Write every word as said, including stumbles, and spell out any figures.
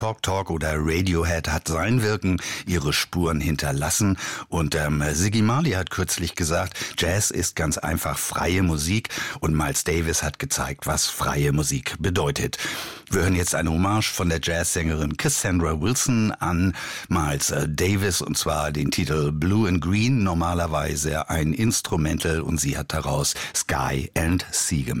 Talk Talk oder Radiohead hat sein Wirken, ihre Spuren hinterlassen und ähm, Ziggy Marley hat kürzlich gesagt, Jazz ist ganz einfach freie Musik und Miles Davis hat gezeigt, was freie Musik bedeutet. Wir hören jetzt eine Hommage von der Jazzsängerin Cassandra Wilson an Miles Davis und zwar den Titel Blue and Green, normalerweise ein Instrumental und sie hat daraus Sky and Sea gemacht.